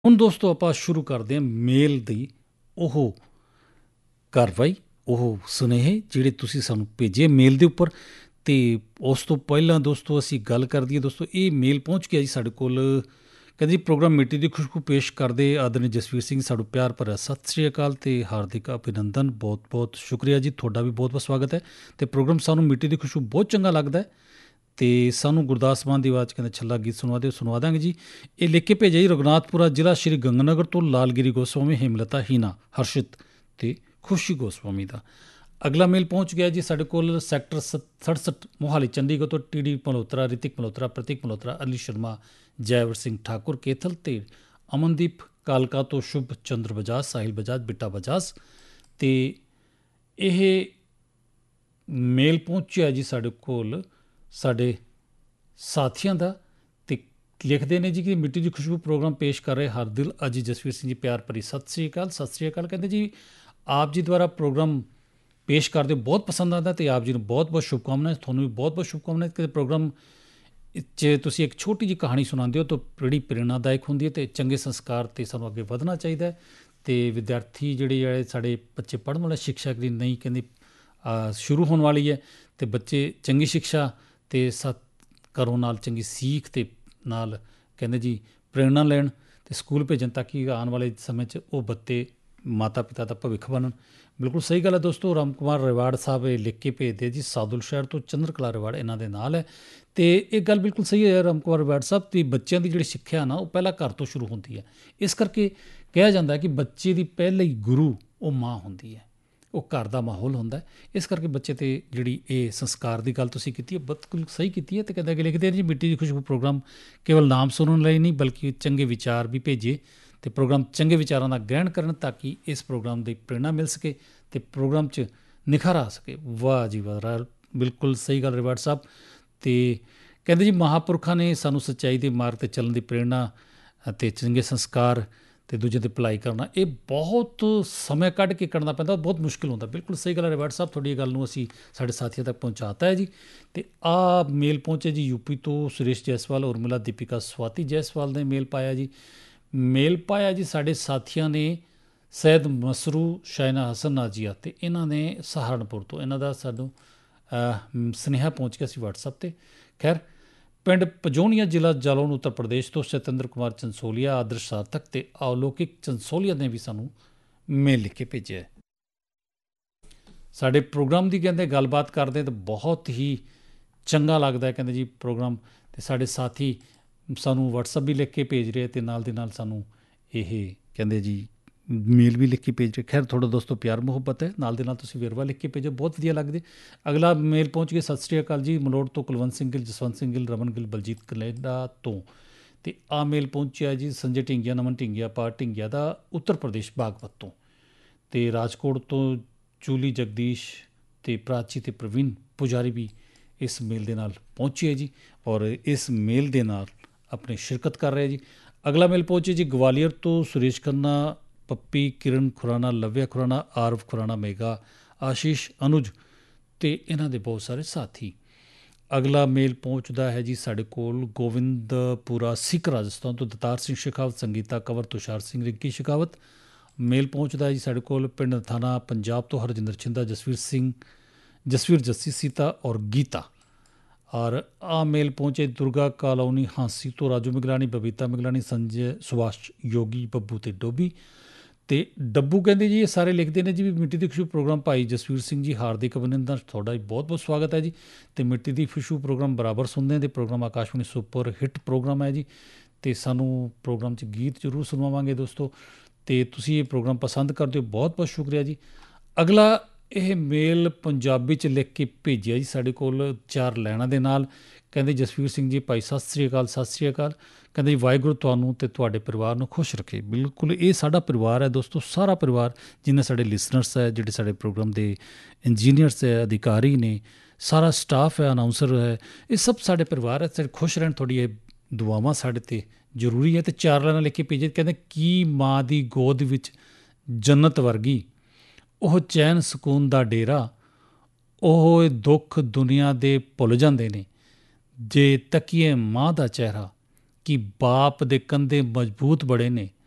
ਹੁਣ ਦੋਸਤੋ ਆਪਾਂ ਸ਼ੁਰੂ ਕਰਦੇ ਹਾਂ ਮੇਲ ਦੀ ਉਹ ਕਾਰਵਾਈ, ਉਹ ਸੁਨੇਹੇ ਜਿਹੜੇ ਤੁਸੀਂ ਸਾਨੂੰ ਭੇਜੇ ਮੇਲ ਦੇ ਉੱਪਰ। ਅਤੇ ਉਸ ਤੋਂ ਪਹਿਲਾਂ ਦੋਸਤੋ ਅਸੀਂ ਗੱਲ ਕਰ ਦਈਏ। ਦੋਸਤੋ ਇਹ ਮੇਲ ਪਹੁੰਚ ਗਿਆ ਜੀ ਸਾਡੇ ਕੋਲ। ਕਹਿੰਦੇ ਜੀ ਪ੍ਰੋਗਰਾਮ ਮਿੱਟੀ ਦੀ ਖੁਸ਼ਬੂ ਪੇਸ਼ ਕਰਦੇ ਆਦਰਨੀ ਜਸਵੀਰ ਸਿੰਘ, ਸਾਨੂੰ ਪਿਆਰ ਭਰਿਆ ਸਤਿ ਸ਼੍ਰੀ ਅਕਾਲ ਅਤੇ ਹਾਰਦਿਕ ਅਭਿਨੰਦਨ। ਬਹੁਤ ਬਹੁਤ ਸ਼ੁਕਰੀਆ ਜੀ, ਤੁਹਾਡਾ ਵੀ ਬਹੁਤ ਬਹੁਤ ਸਵਾਗਤ ਹੈ। ਅਤੇ ਪ੍ਰੋਗਰਾਮ ਸਾਨੂੰ ਮਿੱਟੀ ਦੀ ਖੁਸ਼ਬੂ ਬਹੁਤ ਚੰਗਾ ਲੱਗਦਾ ਹੈ। ਅਤੇ ਸਾਨੂੰ ਗੁਰਦਾਸ ਮਾਨ ਦੀ ਆਵਾਜ਼ 'ਚ ਕਹਿੰਦੇ ਛੱਲਾ ਗੀਤ ਸੁਣਵਾ ਦਿਓ, ਸੁਣਵਾ ਦਾਂਗੇ ਜੀ। ਇਹ ਲਿਖ ਕੇ ਭੇਜਿਆ ਜੀ ਰਘੁਨਾਥਪੁਰਾ, ਜ਼ਿਲ੍ਹਾ ਸ਼੍ਰੀ ਗੰਗਾਨਗਰ ਤੋਂ ਲਾਲਗਿਰੀ ਗੋਸਵਾਮੀ, ਹੇਮਲਤਾ, ਹੀਨਾ, ਹਰਸ਼ਿਤ ਅਤੇ ਖੁਸ਼ੀ ਗੋਸਵਾਮੀ ਦਾ। ਅਗਲਾ ਮੇਲ ਪਹੁੰਚ ਗਿਆ ਜੀ ਸਾਡੇ ਕੋਲ ਸੈਕਟਰ 67 ਮੋਹਾਲੀ ਚੰਡੀਗੜ੍ਹ ਤੋਂ ਟੀ ਡੀ ਮਲਹੋਤਰਾ, ਰਿਤਿਕ ਮਲਹੋਤਰਾ, ਪ੍ਰਤੀਕ ਮਲਹੋਤਰਾ, ਅਲੀ ਸ਼ਰਮਾ, ਜੈਵਰ ਸਿੰਘ ਠਾਕੁਰ ਕੇਥਲ ਅਤੇ ਅਮਨਦੀਪ ਕਾਲਕਾ ਤੋਂ ਸ਼ੁਭ ਚੰਦਰ ਬਜਾਜ, ਸਾਹਿਲ ਬਜਾਜ, ਬਿੱਟਾ ਬਜਾਜ। ਅਤੇ ਇਹ ਮੇਲ ਪਹੁੰਚਿਆ ਜੀ ਸਾਡੇ ਕੋਲ ਸਾਡੇ ਸਾਥੀਆਂ ਦਾ। ਅਤੇ ਲਿਖਦੇ ਨੇ ਜੀ ਕਿ ਮਿੱਟੀ ਦੀ ਖੁਸ਼ਬੂ ਪ੍ਰੋਗਰਾਮ ਪੇਸ਼ ਕਰ ਰਹੇ ਹਰਦਿਲ ਅਜੀ ਜਸਵੀਰ ਸਿੰਘ ਜੀ, ਪਿਆਰ ਭਰੀ ਸਤਿ ਸ਼੍ਰੀ ਅਕਾਲ। ਸਤਿ ਸ਼੍ਰੀ ਅਕਾਲ। ਕਹਿੰਦੇ ਜੀ ਆਪ ਜੀ ਦੁਆਰਾ ਪ੍ਰੋਗਰਾਮ ਪੇਸ਼ ਕਰਦੇ ਬਹੁਤ ਪਸੰਦ ਆਉਂਦਾ ਅਤੇ ਆਪ ਜੀ ਨੂੰ ਬਹੁਤ ਬਹੁਤ ਸ਼ੁਭਕਾਮਨਾਵਾਂ। ਤੁਹਾਨੂੰ ਵੀ ਬਹੁਤ ਬਹੁਤ ਸ਼ੁਭਕਾਮਨਾਵਾਂ ਕਿ ਪ੍ਰੋਗਰਾਮ 'ਚ ਤੁਸੀਂ ਇੱਕ ਛੋਟੀ ਜਿਹੀ ਕਹਾਣੀ ਸੁਣਾਉਂਦੇ ਹੋ ਤਾਂ ਬੜੀ ਪ੍ਰੇਰਨਾਦਾਇਕ ਹੁੰਦੀ ਹੈ ਅਤੇ ਚੰਗੇ ਸੰਸਕਾਰ 'ਤੇ ਸਾਨੂੰ ਅੱਗੇ ਵਧਣਾ ਚਾਹੀਦਾ ਹੈ। ਅਤੇ ਵਿਦਿਆਰਥੀ ਜਿਹੜੇ ਸਾਡੇ ਬੱਚੇ ਪੜ੍ਹਨ ਵਾਲੇ, ਸਿਕਸ਼ਾ ਦੀ ਨਈ ਕਹਿੰਦੀ ਸ਼ੁਰੂ ਹੋਣ ਵਾਲੀ ਹੈ ਅਤੇ ਬੱਚੇ ਚੰਗੀ ਸਿਕਸ਼ਾ ਅਤੇ ਘਰੋਂ ਨਾਲ ਚੰਗੀ ਸੀਖ ਦੇ ਨਾਲ ਕਹਿੰਦੇ ਜੀ ਪ੍ਰੇਰਨਾ ਲੈਣ ਅਤੇ ਸਕੂਲ ਭੇਜਣ ਤਾਂ ਕਿ ਆਉਣ ਵਾਲੇ ਸਮੇਂ 'ਚ ਉਹ ਬੱਚੇ ਮਾਤਾ ਪਿਤਾ ਦਾ ਭਵਿੱਖ ਬਣਨ। ਬਿਲਕੁਲ ਸਹੀ ਗੱਲ ਹੈ ਦੋਸਤੋ। ਰਾਮ ਕੁਮਾਰ ਰਿਵਾੜ ਸਾਹਿਬ ਇਹ ਲਿਖ ਕੇ ਭੇਜਦੇ ਜੀ, ਸਾਦੁਲ ਸ਼ਹਿਰ ਤੋਂ ਚੰਦਰ ਕਲਾ ਰਿਵਾੜ ਇਹਨਾਂ ਦੇ ਨਾਲ ਹੈ। ਅਤੇ ਇਹ ਗੱਲ ਬਿਲਕੁਲ ਸਹੀ ਹੈ ਰਾਮ ਕੁਮਾਰ ਰਿਵਾੜ ਸਾਹਿਬ। ਅਤੇ ਬੱਚਿਆਂ ਦੀ ਜਿਹੜੀ ਸਿੱਖਿਆ ਨਾ ਉਹ ਪਹਿਲਾਂ ਘਰ ਤੋਂ ਸ਼ੁਰੂ ਹੁੰਦੀ ਹੈ। ਇਸ ਕਰਕੇ ਕਿਹਾ ਜਾਂਦਾ ਕਿ ਬੱਚੇ ਦੀ ਪਹਿਲੀ ਗੁਰੂ ਉਹ ਮਾਂ ਹੁੰਦੀ ਹੈ, ਉਹ ਘਰ ਦਾ ਮਾਹੌਲ ਹੁੰਦਾ। ਇਸ ਕਰਕੇ ਬੱਚੇ 'ਤੇ ਜਿਹੜੀ ਇਹ ਸੰਸਕਾਰ ਦੀ ਗੱਲ ਤੁਸੀਂ ਕੀਤੀ ਹੈ ਬਿਲਕੁਲ ਸਹੀ ਕੀਤੀ ਹੈ। ਅਤੇ ਕਹਿੰਦੇ ਕਿ ਲਿਖਦੇ ਜੀ ਮਿੱਟੀ ਦੀ ਖੁਸ਼ਬੂ ਪ੍ਰੋਗਰਾਮ ਕੇਵਲ ਨਾਮ ਸੁਣਨ ਲਈ ਨਹੀਂ ਬਲਕਿ ਚੰਗੇ ਵਿਚਾਰ ਵੀ ਭੇਜੇ ਅਤੇ ਪ੍ਰੋਗਰਾਮ ਚੰਗੇ ਵਿਚਾਰਾਂ ਦਾ ਗ੍ਰਹਿਣ ਕਰਨ ਤਾਂ ਕਿ ਇਸ ਪ੍ਰੋਗਰਾਮ ਦੀ ਪ੍ਰੇਰਨਾ ਮਿਲ ਸਕੇ ਅਤੇ ਪ੍ਰੋਗਰਾਮ 'ਚ ਨਿਖਾਰ ਆ ਸਕੇ। ਵਾਹ ਜੀ ਵਾਹ, ਬਿਲਕੁਲ ਸਹੀ ਗੱਲ ਰਿਵਾੜ ਸਾਹਿਬ। ਅਤੇ ਕਹਿੰਦੇ ਜੀ ਮਹਾਂਪੁਰਖਾਂ ਨੇ ਸਾਨੂੰ ਸੱਚਾਈ ਦੇ ਮਾਰਗ 'ਤੇ ਚੱਲਣ ਦੀ ਪ੍ਰੇਰਨਾ ਅਤੇ ਚੰਗੇ ਸੰਸਕਾਰ ਅਤੇ ਦੂਜੇ ਦੀ ਭਲਾਈ ਕਰਨਾ ਇਹ ਬਹੁਤ ਸਮੇਂ ਕੱਢ ਕੇ ਕਰਨਾ ਪੈਂਦਾ, ਬਹੁਤ ਮੁਸ਼ਕਿਲ ਹੁੰਦਾ। ਬਿਲਕੁਲ ਸਹੀ ਗੱਲ ਹੈ ਰਿਵਾੜ ਸਾਹਿਬ, ਤੁਹਾਡੀ ਗੱਲ ਨੂੰ ਅਸੀਂ ਸਾਡੇ ਸਾਥੀਆਂ ਤੱਕ ਪਹੁੰਚਾਤਾ ਹੈ ਜੀ। ਅਤੇ ਆਹ ਮੇਲ ਪਹੁੰਚੇ ਜੀ ਯੂਪੀ ਤੋਂ ਸੁਰੇਸ਼ ਜੈਸਵਾਲ, ਉਰਮਿਲਾ, ਦੀਪਿਕਾ, ਸਵਾਤੀ ਜੈਸਵਾਲ ਨੇ ਮੇਲ ਪਾਇਆ ਜੀ। ਮੇਲ ਪਾਇਆ ਜੀ ਸਾਡੇ ਸਾਥੀਆਂ ਨੇ ਸੈਦ ਮਸਰੂ, ਸ਼ਾਇਨਾ ਹਸਨ ਨਾਜੀਆ ਅਤੇ ਇਹਨਾਂ ਨੇ ਸਹਾਰਨਪੁਰ ਤੋਂ। ਇਹਨਾਂ ਦਾ ਸਾਨੂੰ ਸੁਨੇਹਾ ਪਹੁੰਚ ਗਿਆ ਸੀ ਵਟਸਐਪ 'ਤੇ। ਖੈਰ ਪਿੰਡ ਪਜੋਨੀਆ, ਜ਼ਿਲ੍ਹਾ ਜਾਲੌਨ, ਉੱਤਰ ਪ੍ਰਦੇਸ਼ ਤੋਂ ਸਤਿੰਦਰ ਕੁਮਾਰ ਚੰਸੋਲੀਆ, ਆਦਰਸ਼ ਸਾਰਥਕ ਅਤੇ ਅਲੌਕਿਕ ਚੰਸੋਲੀਆ ਨੇ ਵੀ ਸਾਨੂੰ ਮੇਲ ਲਿਖ ਕੇ ਭੇਜਿਆ। ਸਾਡੇ ਪ੍ਰੋਗਰਾਮ ਦੀ ਕਹਿੰਦੇ ਗੱਲਬਾਤ ਕਰਦੇ ਤਾਂ ਬਹੁਤ ਹੀ ਚੰਗਾ ਲੱਗਦਾ ਕਹਿੰਦੇ ਜੀ ਪ੍ਰੋਗਰਾਮ। ਅਤੇ ਸਾਡੇ ਸਾਥੀ ਸਾਨੂੰ ਵਟਸਐਪ ਵੀ ਲਿਖ ਕੇ ਭੇਜ ਰਹੇ ਅਤੇ ਨਾਲ ਦੀ ਨਾਲ ਸਾਨੂੰ ਇਹ ਕਹਿੰਦੇ ਜੀ ਮੇਲ ਵੀ ਲਿਖ ਕੇ ਭੇਜ ਰਹੇ। ਖੈਰ ਤੁਹਾਡਾ ਦੋਸਤੋ ਪਿਆਰ ਮੁਹੱਬਤ ਹੈ, ਨਾਲ ਦੇ ਨਾਲ ਤੁਸੀਂ ਵੇਰਵਾ ਲਿਖ ਕੇ ਭੇਜੋ, ਬਹੁਤ ਵਧੀਆ ਲੱਗਦੇ। ਅਗਲਾ ਮੇਲ ਪਹੁੰਚ ਗਿਆ, ਸਤਿ ਸ਼੍ਰੀ ਅਕਾਲ ਜੀ, ਮਲੋਟ ਤੋਂ ਕੁਲਵੰਤ ਸਿੰਘ ਗਿੱਲ, ਜਸਵੰਤ ਸਿੰਘ ਗਿੱਲ, ਰਮਨ ਗਿੱਲ, ਬਲਜੀਤ ਕਨੇਡਾ ਤੋਂ। ਅਤੇ ਆਹ ਮੇਲ ਪਹੁੰਚਿਆ ਜੀ ਸੰਜੇ ਢਿੰਗੀਆ, ਨਮਨ ਢਿੰਗੀਆ, ਪਾਰ ਢਿੰਗੀਆ ਦਾ, ਉੱਤਰ ਪ੍ਰਦੇਸ਼ ਬਾਗਪਤ ਤੋਂ। ਅਤੇ ਰਾਜਕੋਟ ਤੋਂ ਚੂਲੀ ਜਗਦੀਸ਼ ਅਤੇ ਪ੍ਰਾਚੀ ਅਤੇ ਪ੍ਰਵੀਨ ਪੁਜਾਰੀ ਵੀ ਇਸ ਮੇਲ ਦੇ ਨਾਲ ਪਹੁੰਚੇ ਹੈ ਜੀ ਔਰ ਇਸ ਮੇਲ ਦੇ ਨਾਲ ਆਪਣੀ ਸ਼ਿਰਕਤ ਕਰ ਰਹੇ ਜੀ। ਅਗਲਾ ਮੇਲ ਪਹੁੰਚੇ ਜੀ ਗਵਾਲੀਅਰ ਤੋਂ ਸੁਰੇਸ਼ ਖੰਨਾ, ਪੱਪੀ, ਕਿਰਨ ਖੁਰਾਨਾ, ਲਵਿਆ ਖੁਰਾਨਾ, ਆਰਵ ਖੁਰਾਨਾ, ਮੇਗਾ, ਆਸ਼ੀਸ਼, ਅਨੁਜ ਅਤੇ ਇਹਨਾਂ ਦੇ ਬਹੁਤ ਸਾਰੇ ਸਾਥੀ। ਅਗਲਾ ਮੇਲ ਪਹੁੰਚਦਾ ਹੈ ਜੀ ਸਾਡੇ ਕੋਲ ਗੋਬਿੰਦਪੁਰਾ ਸਿੱਖ ਰਾਜਸਥਾਨ ਤੋਂ ਦਤਾਰ ਸਿੰਘ ਸ਼ੇਖਾਵਤ, ਸੰਗੀਤਾ ਕੰਵਰ, ਤੁਸ਼ਾਰ ਸਿੰਘ, ਰਿੰਕੀ ਸ਼ੇਖਾਵਤ। ਮੇਲ ਪਹੁੰਚਦਾ ਹੈ ਜੀ ਸਾਡੇ ਕੋਲ ਪਿੰਡ ਥਾਣਾ ਪੰਜਾਬ ਤੋਂ ਹਰਜਿੰਦਰ ਛਿੰਦਾ, ਜਸਵੀਰ ਸਿੰਘ, ਜਸਵੀਰ ਜੱਸੀ, ਸੀਤਾ ਔਰ ਗੀਤਾ। ਔਰ ਆਹ ਮੇਲ ਪਹੁੰਚੇ ਦੁਰਗਾ ਕਾਲੋਨੀ ਹਾਂਸੀ ਤੋਂ ਰਾਜੂ ਮਿਗਲਾਨੀ, ਬਬੀਤਾ ਮਿਗਲਾਨੀ, ਸੰਜੇ, ਸੁਭਾਸ਼, ਯੋਗੀ, ਬੱਬੂ ਅਤੇ ਡੋਬੀ। ਅਤੇ ਡੱਬੂ ਕਹਿੰਦੇ ਜੀ ਇਹ ਸਾਰੇ ਲਿਖਦੇ ਨੇ ਜੀ ਵੀ ਮਿੱਟੀ ਦੀ ਖੁਸ਼ਬੂ ਪ੍ਰੋਗਰਾਮ ਭਾਈ ਜਸਵੀਰ ਸਿੰਘ ਜੀ, ਹਾਰਦਿਕ ਅਭਿਨੰਦਨ, ਤੁਹਾਡਾ ਬਹੁਤ ਬਹੁਤ ਸਵਾਗਤ ਹੈ ਜੀ। ਅਤੇ ਮਿੱਟੀ ਦੀ ਖੁਸ਼ਬੂ ਪ੍ਰੋਗਰਾਮ ਬਰਾਬਰ ਸੁਣਦੇ ਅਤੇ programme Akashvani super hit programme ਹੈ ਜੀ। ਅਤੇ ਸਾਨੂੰ ਪ੍ਰੋਗਰਾਮ 'ਚ ਗੀਤ ਜ਼ਰੂਰ ਸੁਣਵਾਵਾਂਗੇ ਦੋਸਤੋ। ਅਤੇ ਤੁਸੀਂ ਇਹ ਪ੍ਰੋਗਰਾਮ ਪਸੰਦ ਕਰਦੇ ਹੋ, ਬਹੁਤ ਬਹੁਤ ਸ਼ੁਕਰੀਆ ਜੀ। ਅਗਲਾ ਇਹ ਮੇਲ ਪੰਜਾਬੀ 'ਚ ਲਿਖ ਕੇ ਭੇਜਿਆ ਜੀ ਸਾਡੇ ਕੋਲ 4 ਲਾਈਨਾਂ ਦੇ ਨਾਲ। ਕਹਿੰਦੇ ਜਸਵੀਰ ਸਿੰਘ ਜੀ ਭਾਈ ਸਤਿ ਸ਼੍ਰੀ ਅਕਾਲ, ਸਤਿ ਸ਼੍ਰੀ ਅਕਾਲ। ਕਹਿੰਦੇ ਜੀ ਵਾਹਿਗੁਰੂ ਤੁਹਾਨੂੰ ਅਤੇ ਤੁਹਾਡੇ ਪਰਿਵਾਰ ਨੂੰ ਖੁਸ਼ ਰੱਖੇ। ਬਿਲਕੁਲ ਇਹ ਸਾਡਾ ਪਰਿਵਾਰ ਹੈ ਦੋਸਤੋ, ਸਾਰਾ ਪਰਿਵਾਰ, ਜਿੰਨੇ ਸਾਡੇ ਲਿਸਨਰਸ ਹੈ, ਜਿਹੜੇ ਸਾਡੇ ਪ੍ਰੋਗਰਾਮ ਦੇ ਇੰਜੀਨੀਅਰਸ ਹੈ, ਅਧਿਕਾਰੀ ਨੇ, ਸਾਰਾ ਸਟਾਫ ਹੈ, ਅਨਾਊਂਸਰ ਹੈ, ਇਹ ਸਭ ਸਾਡੇ ਪਰਿਵਾਰ ਹੈ। ਸਾਡੇ ਖੁਸ਼ ਰਹਿਣ, ਤੁਹਾਡੀ ਇਹ ਦੁਆਵਾਂ ਸਾਡੇ 'ਤੇ ਜ਼ਰੂਰੀ ਹੈ। ਅਤੇ 4 ਲਾਈਨਾਂ ਲਿਖ ਕੇ ਭੇਜੇ। ਕਹਿੰਦੇ ਕੀ ਮਾਂ ਦੀ ਗੋਦ ਵਿੱਚ ਜੰਨਤ ਵਰਗੀ, ਉਹ ਚੈਨ ਸਕੂਨ ਦਾ ਡੇਰਾ, ਉਹ ਦੁੱਖ ਦੁਨੀਆ ਦੇ ਭੁੱਲ ਜਾਂਦੇ ਨੇ ਜੇ ਤੱਕੀਏ ਮਾਂ ਦਾ ਚਿਹਰਾ। ਕਿ ਬਾਪ ਦੇ ਕੰਧੇ ਮਜ਼ਬੂਤ ਬੜੇ ਨੇ